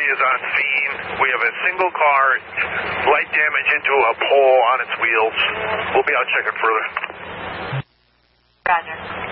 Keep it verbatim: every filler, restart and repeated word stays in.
Missouri is on scene. We have a single car, light damage into a pole on its wheels. We'll be out checking further. Roger.